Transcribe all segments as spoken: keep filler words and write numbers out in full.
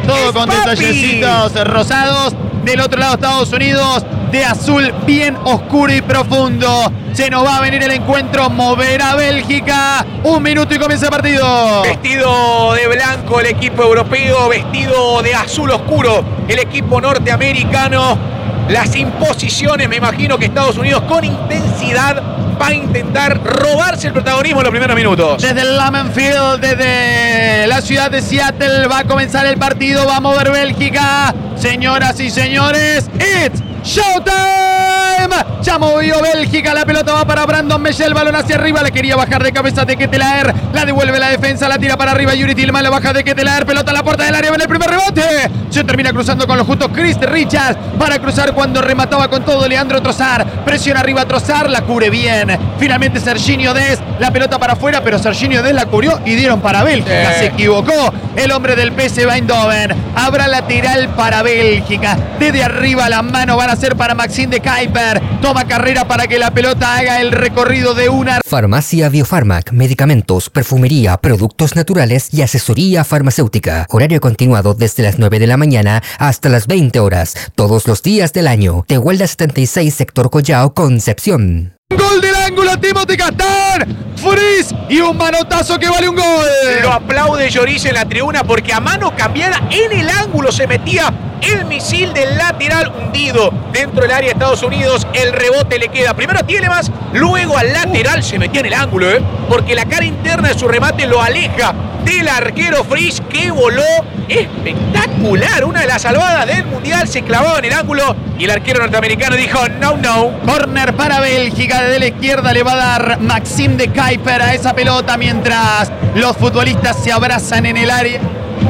Todo con detallecitos rosados. Del otro lado Estados Unidos, de azul bien oscuro y profundo. Se nos va a venir el encuentro, mover a Bélgica. Un minuto y comienza el partido. Vestido de blanco el equipo europeo, vestido de azul oscuro el equipo norteamericano. Las imposiciones, me imagino que Estados Unidos con intensidad va a intentar robarse el protagonismo en los primeros minutos. Desde el Lambeau Field, desde la ciudad de Seattle, va a comenzar el partido. Va a mover Bélgica. Señoras y señores, it's showtime. Ya movió Bélgica, la pelota va para Brandon Mellel, balón hacia arriba, la quería bajar de cabeza de Ketelaer, la devuelve la defensa, la tira para arriba Yuri Tillman, la baja de Ketelaer, pelota a la puerta del área, viene el primer rebote, se termina cruzando con los justos Chris Richards para cruzar cuando remataba con todo Leandro Trossard, presiona arriba Trossard, la cubre bien, finalmente Serginho Dest, la pelota para afuera, pero Serginho Dest la cubrió y dieron para Bélgica, sí. Se equivocó el hombre del P S V Eindhoven, habrá lateral para Bélgica, desde arriba la mano van a ser para Maxime de Kuyper, toma carrera para que la pelota haga el recorrido de una... Farmacia Biofarmac, medicamentos, perfumería, productos naturales y asesoría farmacéutica. Horario continuado desde las nueve de la mañana hasta las veinte horas, todos los días del año. Tehuelda setenta y seis, sector Collao, Concepción. Gol del ángulo, Timothy Castán, Fries y un manotazo que vale un gol. Lo aplaude Lloris en la tribuna porque a mano cambiada en el ángulo se metía el misil del lateral hundido dentro del área de Estados Unidos. El rebote le queda primero a Tielemans, luego al lateral, se metía en el ángulo, ¿eh? porque la cara interna de su remate lo aleja del arquero Fries, que voló espectacular. Una de las salvadas del mundial, se clavaba en el ángulo y el arquero norteamericano dijo no, no. Corner para Bélgica, desde la izquierda le va a dar Maxime de Kuyper a esa pelota mientras los futbolistas se abrazan en el área.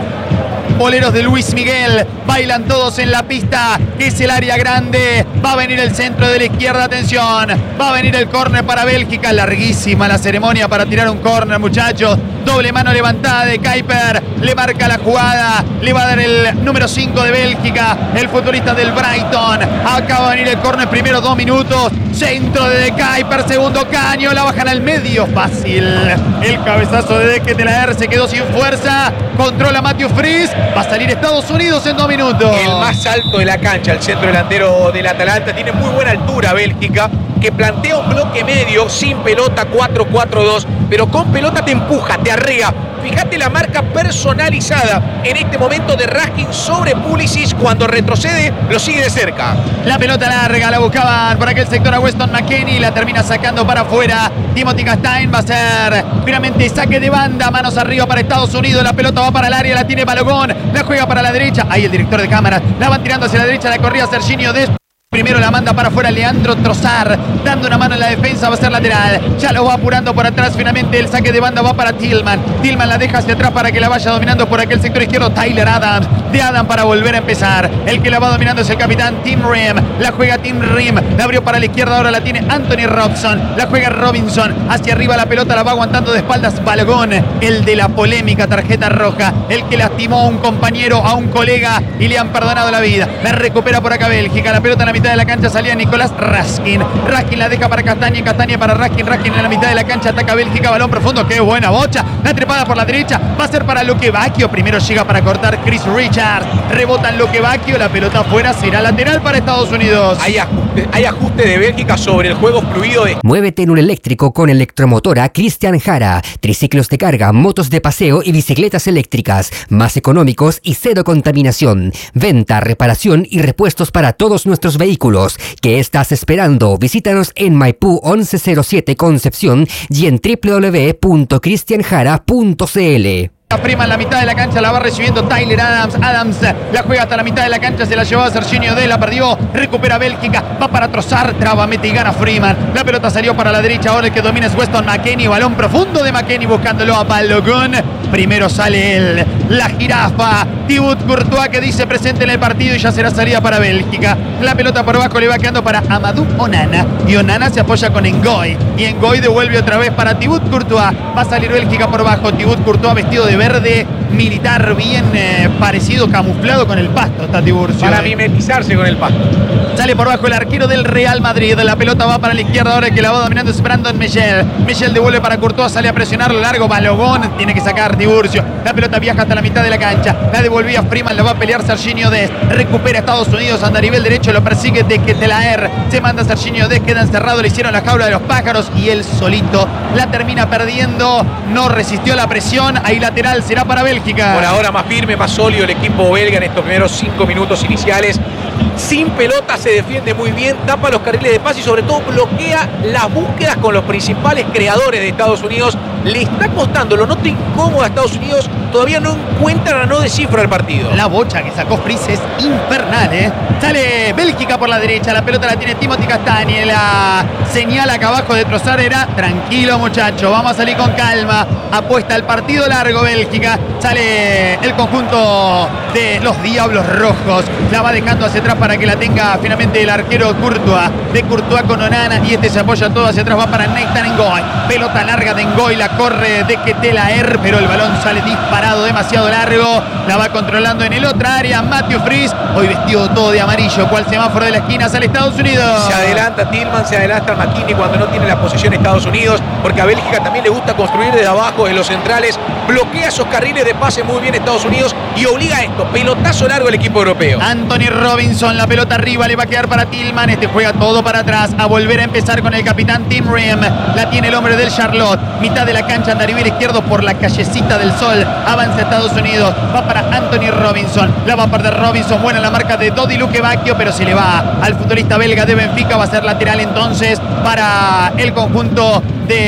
Boleros de Luis Miguel, bailan todos en la pista, que es el área grande. Va a venir el centro de la izquierda, atención. Va a venir el córner para Bélgica, larguísima la ceremonia para tirar un córner, muchachos. Doble mano levantada de Kuyper, le marca la jugada, le va a dar el número cinco de Bélgica, el futbolista del Brighton. Acaba de venir el córner, primero dos minutos. Centro de De Kuyper, segundo caño, la bajan al medio, fácil. El cabezazo de De Ketelaer se quedó sin fuerza. Controla Matthew Fries. Va a salir Estados Unidos en dos minutos. El más alto de la cancha, el centro delantero del Atalanta. Tiene muy buena altura Bélgica, que plantea un bloque medio sin pelota, cuatro cuatro dos, pero con pelota te empuja, te arrea. Fíjate la marca personalizada en este momento de Raskin sobre Pulisic. Cuando retrocede, lo sigue de cerca. La pelota larga, la buscaban por aquel sector a Weston McKennie, la termina sacando para afuera. Timothy Castán va a ser finalmente saque de banda, manos arriba para Estados Unidos. La pelota va para el área, la tiene Balogun, la juega para la derecha. Ahí el director de cámaras, la van tirando hacia la derecha, la corría Serginho Dest. Primero la manda para afuera Leandro Trossard, dando una mano en la defensa, va a ser lateral. Ya lo va apurando por atrás, finalmente el saque de banda va para Tillman. Tillman la deja hacia atrás para que la vaya dominando por aquel sector izquierdo Tyler Adams. De Adams para volver a empezar. El que la va dominando es el capitán Tim Rim. La juega Tim Rim, la abrió para la izquierda, ahora la tiene Anthony Robson. La juega Robinson, hacia arriba la pelota la va aguantando de espaldas Balogun, el de la polémica tarjeta roja, el que lastimó a un compañero, a un colega y le han perdonado la vida. La recupera por acá Bélgica, la pelota en la mitad de la cancha, salía Nicolás Raskin. Raskin la deja para Castaña, Castaña para Raskin. Raskin en la mitad de la cancha, ataca Bélgica, balón profundo, qué buena bocha. La trepada por la derecha, va a ser para Luque Bacchio. Primero llega para cortar Chris Richards. Rebota en Luque Bacchio, la pelota afuera, será lateral para Estados Unidos. Hay ajuste, hay ajuste de Bélgica sobre el juego fluido de... Muévete en un eléctrico con Electromotora Cristian Jara. Triciclos de carga, motos de paseo y bicicletas eléctricas. Más económicos y cero contaminación. Venta, reparación y repuestos para todos nuestros vehículos. ¿Qué estás esperando? Visítanos en Maipú once cero siete Concepción y en w w w punto cristian jara punto c l. La prima en la mitad de la cancha, la va recibiendo Tyler Adams. Adams la juega hasta la mitad de la cancha, se la llevó a Serginho Dest, la perdió, recupera Bélgica, va para Trossard, traba, mete y gana Freeman. La pelota salió para la derecha, ahora el que domina es Weston McKennie, balón profundo de McKennie buscándolo a Balogun. Primero sale él, la jirafa, Thibaut Courtois, que dice presente en el partido y ya será salida para Bélgica. La pelota por abajo le va quedando para Amadou Onana y Onana se apoya con Ngoy y Ngoy devuelve otra vez para Thibaut Courtois. Va a salir Bélgica por abajo, Thibaut Courtois vestido de verde, militar bien eh, parecido, camuflado con el pasto, está Tiburcio. Para eh. mimetizarse con el pasto. Sale por bajo el arquero del Real Madrid. La pelota va para la izquierda ahora, el que la va dominando es Brandon Michel. Michel devuelve para Courtois, sale a presionarlo largo. Balogón tiene que sacar Tiburcio. La pelota viaja hasta la mitad de la cancha. La devolvía Freeman, la va a pelear Serginho Dest. Recupera Estados Unidos, anda a nivel derecho, lo persigue de Ketelaer. Se manda Serginho Dest, queda encerrado, le hicieron la jaula de los pájaros y él solito la termina perdiendo. No resistió la presión. Ahí lateral será para Bélgica. Por ahora más firme, más sólido el equipo belga en estos primeros cinco minutos iniciales. Sin pelota se defiende muy bien, tapa los carriles de pase y sobre todo bloquea las búsquedas con los principales creadores de Estados Unidos. Le está costando, lo nota incómodo a Estados Unidos, todavía no encuentra, no descifra el partido. La bocha que sacó Fries es infernal, ¿eh? Sale Bélgica por la derecha, la pelota la tiene Timothy Castagne, la señala acá abajo de Trossard, era tranquilo muchacho, vamos a salir con calma, apuesta el partido largo Bélgica, sale el conjunto de los Diablos Rojos, la va dejando hacia atrás para que la tenga finalmente el arquero Courtois, de Courtois con Onana y este se apoya todo hacia atrás, va para Nathan Ngoy, pelota larga de Ngoy, la corre de Ketelaer, pero el balón sale disparado demasiado largo, la va controlando en el otra área Matthew Fries, hoy vestido todo de amarillo, cual semáforo de la esquina sale Estados Unidos. Se adelanta Tillman, se adelanta McKinney cuando no tiene la posesión Estados Unidos, porque a Bélgica también le gusta construir desde abajo, de los centrales, bloquea esos carriles de pase muy bien Estados Unidos y obliga a esto, pelotazo largo el equipo europeo. Anthony Robinson, la pelota arriba, le va a quedar para Tillman, este juega todo para atrás, a volver a empezar con el capitán Tim Ream, la tiene el hombre del Charlotte, mitad de la cancha, anda a nivel izquierdo por la callecita del Sol, avanza Estados Unidos, va para Anthony Robinson, la va a perder Robinson, buena la marca de Dodi Lukebakio, pero se le va al futbolista belga de Benfica, va a ser lateral entonces para el conjunto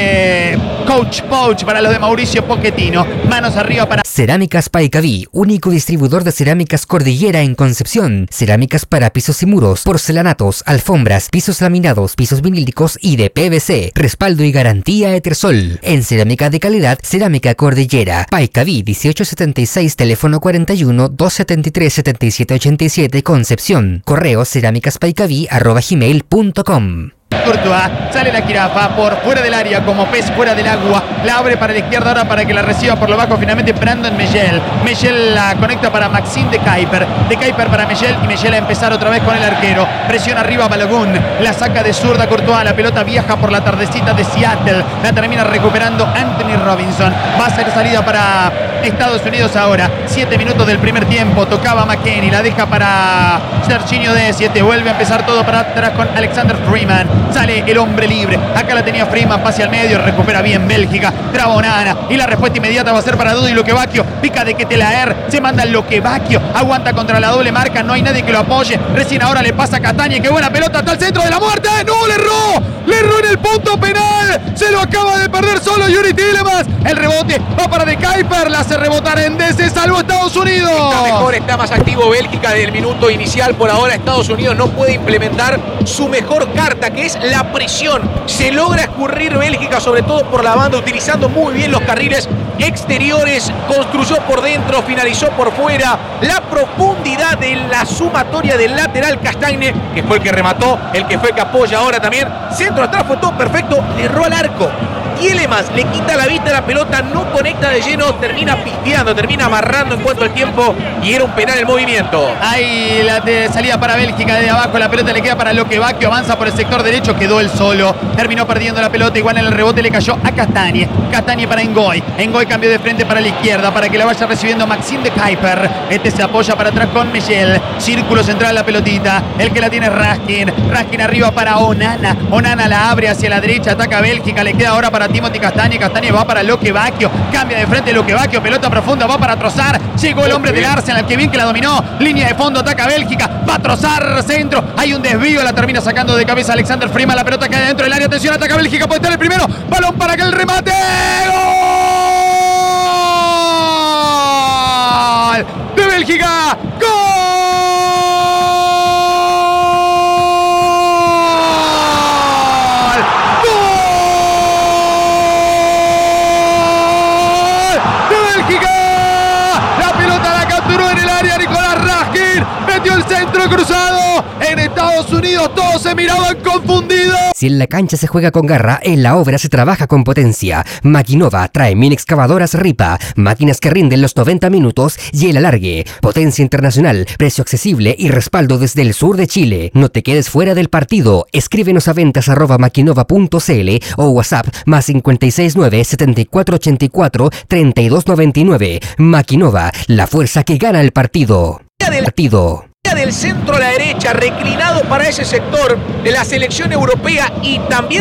de Coach Pouch, para los de Mauricio Pochettino, manos arriba para Cerámicas Paicaví, único distribuidor de cerámicas Cordillera en Concepción. Cerámicas para pisos y muros, porcelanatos, alfombras, pisos laminados, pisos vinílicos y de P V C. Respaldo y garantía Etersol. En cerámica de calidad, Cerámica Cordillera. Paicaví dieciocho setenta y seis, teléfono cuarenta y uno, doscientos setenta y tres, setenta y siete ochenta y siete, Concepción. Correo cerámicaspaicaví arroba gmail punto com. Courtois, sale la jirafa por fuera del área como pez fuera del agua, la abre para la izquierda ahora para que la reciba por lo bajo finalmente Brandon Michel. Michel la conecta para Maxime de Kuiper, de Kuiper para Michel y Michel a empezar otra vez con el arquero, presiona arriba Balogun, la saca de zurda Courtois, la pelota viaja por la tardecita de Seattle, la termina recuperando Anthony Robinson, va a ser salida para Estados Unidos ahora, siete minutos del primer tiempo, tocaba McKennie, la deja para Serginho Dest, siete, vuelve a empezar todo para atrás con Alexander Freeman. Sale el hombre libre, acá la tenía Freeman, pase al medio, recupera bien Bélgica, traba Onana y la respuesta inmediata va a ser para Dodi Lukebakio, pica de Ketelaer, se manda el Lukebakio, aguanta contra la doble marca, no hay nadie que lo apoye, recién ahora le pasa a Castagne, qué buena pelota hasta el centro de la muerte, no, le erró, le erró en el punto penal, se lo acaba de perder solo Yuri Tielemans, el rebote va para de Kuiper, la hace rebotar en D, se salvó Estados Unidos. Está mejor, está más activo Bélgica desde el minuto inicial, por ahora Estados Unidos no puede implementar su mejor carta, que es la presión. Se logra escurrir Bélgica, sobre todo por la banda, utilizando muy bien los carriles exteriores, construyó por dentro, finalizó por fuera, la profundidad de la sumatoria del lateral Castagne, que fue el que remató, el que fue que apoya ahora también, centro atrás, fue todo perfecto, le erró al arco. Tielemans le quita la vista a la pelota, no conecta de lleno, termina pisteando, termina amarrando en cuanto al tiempo y era un penal el movimiento. Ahí la de salida para Bélgica desde abajo, la pelota le queda para Lukebakio, avanza por el sector derecho, quedó él solo, terminó perdiendo la pelota, igual en el rebote le cayó a Castagne, Castagne para Ngoy, Ngoy cambió de frente para la izquierda para que la vaya recibiendo Maxime de Kuiper, este se apoya para atrás con Michel, círculo central la pelotita, el que la tiene Raskin, Raskin arriba para Onana, Onana la abre hacia la derecha, ataca a Bélgica, le queda ahora para Timothy Castagne, Castagne va para Lukebakio, cambia de frente Lukebakio, pelota profunda, va para Trossard, llegó el hombre del Arsenal, que bien que la dominó, línea de fondo, ataca a Bélgica, va a Trossard, centro, hay un desvío, la termina sacando de cabeza Alexander Freeman, la pelota cae dentro del área, atención, ataca a Bélgica, puede estar el primero, balón para que el remate, ¡gol! De Bélgica, ¡gol! Cruzado en Estados Estados Unidos, todos se miraban confundidos. Si en la cancha se juega con garra, en la obra se trabaja con potencia. Maquinova trae mini excavadoras Ripa, máquinas que rinden los noventa minutos y el alargue. Potencia internacional, precio accesible y respaldo desde el sur de Chile. No te quedes fuera del partido. Escríbenos a ventas arroba maquinova punto cl o WhatsApp más cinco seis nueve, siete cuatro ocho cuatro, tres dos nueve nueve. Maquinova, la fuerza que gana el partido. Del Partido. del centro a la derecha, reclinado para ese sector de la selección europea y también